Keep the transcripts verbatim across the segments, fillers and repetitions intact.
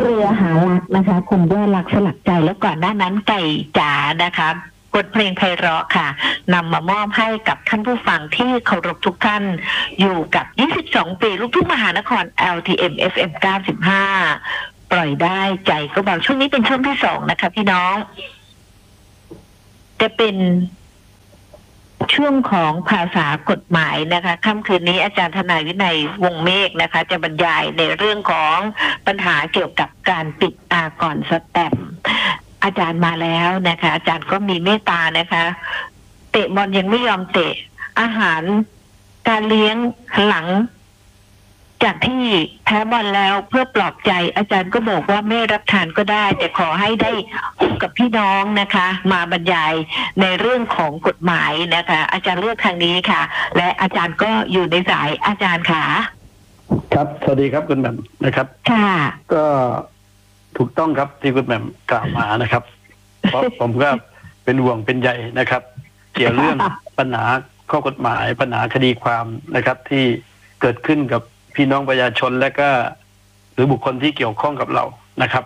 เรือหารักนะคะคุณยอดรักสลักใจแล้วก่อนหน้านั้นไก่จ๋านะคะบทเพลงไพเราะค่ะนำมามอบให้กับท่านผู้ฟังที่เคารพทุกท่านอยู่กับยี่สิบสองปีลูกทุ่งมหานคร แอล ที เอ็ม เอฟ เอ็ม เก้าสิบห้าปล่อยได้ใจก็เบาช่วงนี้เป็นช่วงที่สองนะคะพี่น้องจะเป็นช่วงของภาษากฎหมายนะคะค่ำคืนนี้อาจารย์ทนายวินัยวงศ์เมฆนะคะจะบรรยายในเรื่องของปัญหาเกี่ยวกับการปิดอากรสแตมป์อาจารย์มาแล้วนะคะอาจารย์ก็มีเมตตานะคะเตะบอลยังไม่ยอมเตะอาหารการเลี้ยงหลังจากที่แพ้บอลแล้วเพื่อปลอบใจอาจารย์ก็บอกว่าไม่รับทานก็ได้แต่ขอให้ได้พบกับพี่น้องนะคะมาบรรยายในเรื่องของกฎหมายนะคะอาจารย์เลือกทางนี้ค่ะและอาจารย์ก็อยู่ในสายอาจารย์ค่ะครับสวัสดีครับคุณแหม่มนะครับค่ะก็ถูกต้องครับที่คุณแหม่มกล่าวมานะครับเพราะผมก็เป็นห่วงเป็นใยนะครับเกี่ยวเรื่องปัญหาข้อกฎหมายปัญหาคดีความนะครับที่เกิดขึ้นกับพี่น้องประชาชนและก็หรือบุคคลที่เกี่ยวข้องกับเรานะครับ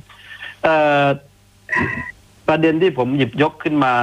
ประเด็นที่ผมหยิบยกขึ้นมา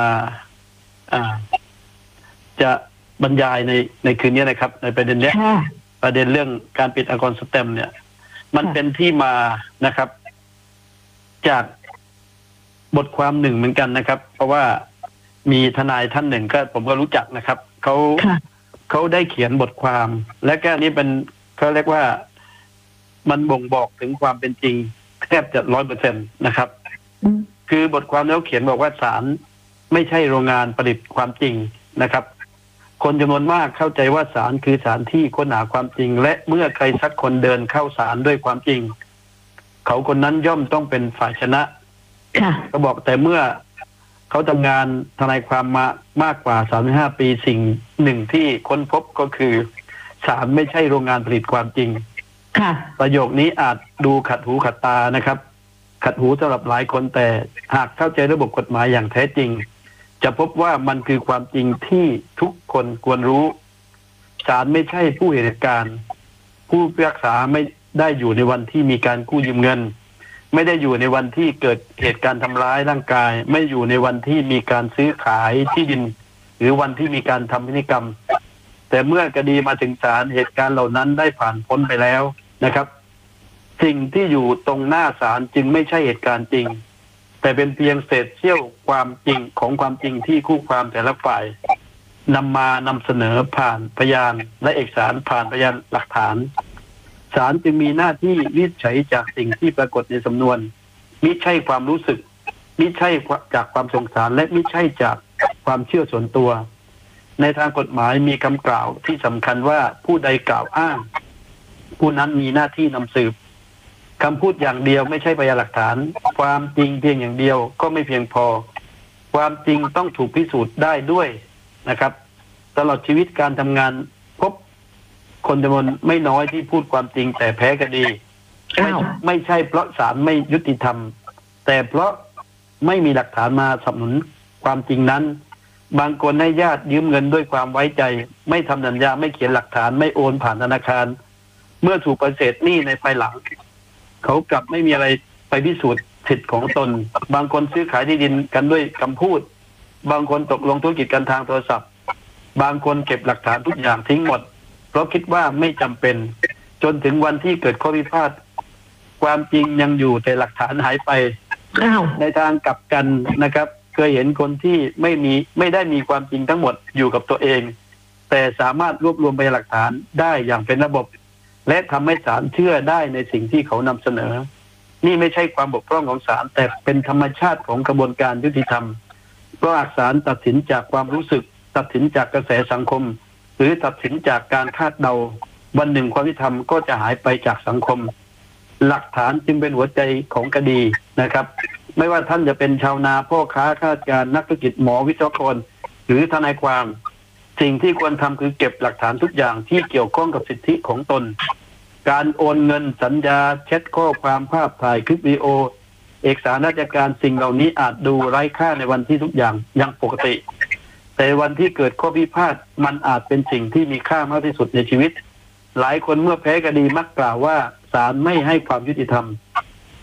จะบรรยายในในคืนนี้นะครับในประเด็นนี้ประเด็นเรื่องการปิดอากรสแตมป์เนี่ยมันเป็นที่มานะครับจากบทความหนึ่งเหมือนกันนะครับเพราะว่ามีทนายท่านหนึ่งก็ผมก็รู้จักนะครับเขาเขาได้เขียนบทความและก็นี้เป็นเขาเรียกว่ามันบ่งบอกถึงความเป็นจริงแทบจะร้อยเปอร์เซ็นต์นะครับคือบทความแล้วเขียนบอกว่าศาลไม่ใช่โรงงานผลิตความจริงนะครับคนจำนวนมากเข้าใจว่าศาลคือสถานที่ค้นหาความจริงและเมื่อใครสักคนเดินเข้าศาลด้วยความจริงเขาคนนั้นย่อมต้องเป็นฝ่ายชนะเขาบอกแต่เมื่อเขาทำงานทนายความมามากกว่าสามสิบห้าปีสิ่งหนึ่งที่ค้นพบก็คือศาลไม่ใช่โรงงานผลิตความจริงประโยคนี้อาจดูขัดหูขัดตานะครับขัดหูสำหรับหลายคนแต่หากเข้าใจระบบกฎหมายอย่างแท้จริงจะพบว่ามันคือความจริงที่ทุกคนควรรู้ศาลไม่ใช่ผู้เห็นเหตุการณ์ผู้พิพากษาไม่ได้อยู่ในวันที่มีการกู้ยืมเงินไม่ได้อยู่ในวันที่เกิดเหตุการณ์ทำร้ายร่างกายไม่อยู่ในวันที่มีการซื้อขายที่ดินหรือวันที่มีการทำพิธีกรรมแต่เมื่อคดีมาถึงศาลเหตุการณ์เหล่านั้นได้ผ่านพ้นไปแล้วนะครับสิ่งที่อยู่ตรงหน้าศาลจึงไม่ใช่เหตุการณ์จริงแต่เป็นเพียงเศษเสี้ยวความจริงของความจริงที่คู่ความแต่ละฝ่ายนำมานำเสนอผ่านพยานและเอกสารผ่านพยานหลักฐานศาลจึงมีหน้าที่วินิจฉัยจากสิ่งที่ปรากฏในสำนวนมิใช่ความรู้สึกมิใช่จากความสงสารและมิใช่จากความเชื่อส่วนตัวในทางกฎหมายมีคำกล่าวที่สำคัญว่าผู้ใดกล่าวอ้างผู้นั้นมีหน้าที่นำสืบคำพูดอย่างเดียวไม่ใช่พยานหลักฐานความจริงเพียงอย่างเดียวก็ไม่เพียงพอความจริงต้องถูกพิสูจน์ได้ด้วยนะครับตลอดชีวิตการทำงานพบคนจำนวนไม่น้อยที่พูดความจริงแต่แพ้คดีไม่ไม่ใช่เพราะศาลไม่ยุติธรรมแต่เพราะไม่มีหลักฐานมาสนับสนุนความจริงนั้นบางคนให้ญาติยืมเงินด้วยความไว้ใจไม่ทำสัญญาไม่เขียนหลักฐานไม่โอนผ่านธนาคารเมื่อถูกปฏิเสธหนี้ในภายหลังเขากลับไม่มีอะไรไปพิสูจน์สิทธิ์ของตนบางคนซื้อขายที่ดินกันด้วยคำพูดบางคนตกลงธุรกิจกันทางโทรศัพท์บางคนเก็บหลักฐานทุกอย่างทิ้งหมดเพราะคิดว่าไม่จำเป็นจนถึงวันที่เกิดข้อพิพาทความจริงยังอยู่แต่หลักฐานหายไปในทางกลับกันนะครับเคยเห็นคนที่ไม่มีไม่ได้มีความจริงทั้งหมดอยู่กับตัวเองแต่สามารถรวบรวมพยานหลักฐานได้อย่างเป็นระบบและทำให้ศาลเชื่อได้ในสิ่งที่เขานำเสนอนี่ไม่ใช่ความบกพร่องของศาลแต่เป็นธรรมชาติของกระบวนการยุติธรรมเพราะศาลตัดสินจากความรู้สึกตัดสินจากกระแสสังคมหรือตัดสินจากการคาดเดาวันหนึ่งความยุติธรรมก็จะหายไปจากสังคมหลักฐานจึงเป็นหัวใจของคดีนะครับไม่ว่าท่านจะเป็นชาวนาพ่อค้าข้าราชการนักธุรกิจหมอวิศวกรหรือทนายความสิ่งที่ควรทำคือเก็บหลักฐานทุกอย่างที่เกี่ยวข้องกับสิทธิของตนการโอนเงินสัญญาแชทข้อความภาพถ่ายคลิปวิดีโอเอกสารราชการสิ่งเหล่านี้อาจดูไร้ค่าในวันที่ทุกอย่างยังปกติแต่วันที่เกิดข้อพิพาทมันอาจเป็นสิ่งที่มีค่ามากที่สุดในชีวิตหลายคนเมื่อแพ้คดีมักกล่าวว่าศาลไม่ให้ความยุติธรรม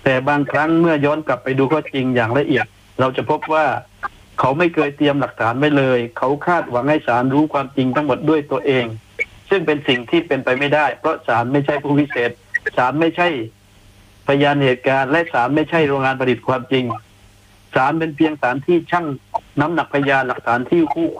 แต่บางครั้งเมื่อย้อนกลับไปดูข้อจริงอย่างละเอียด เราจะพบว่าเขาไม่เคยเตรียมหลักฐานไว้เลย เขาคาดหวังให้ศาลรู้ความจริงทั้งหมดด้วยตัวเอง ซึ่งเป็นสิ่งที่เป็นไปไม่ได้เพราะศาลไม่ใช่ผู้พิเศษศาลไม่ใช่พยานเหตุการณ์และศาลไม่ใช่โรงงานผลิตความจริงศาลเป็นเพียงศาลที่ชั่งน้ำหนักพยานหลักฐานที่คู่